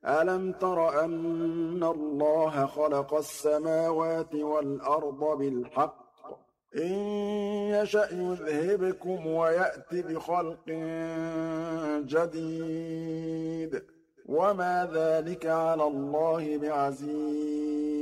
أَلَمْ تَرَ أَنَّ اللَّهَ خَلَقَ السَّمَاوَاتِ وَالْأَرْضَ بِالْحَقِّ ۚ إِن يَشَأْ يُذْهِبْكُمْ وَيَأْتِ بِخَلْقٍ جَدِيدٍ ۚ وَمَا ذَٰلِكَ عَلَى اللَّهِ بِعَزِيزٍ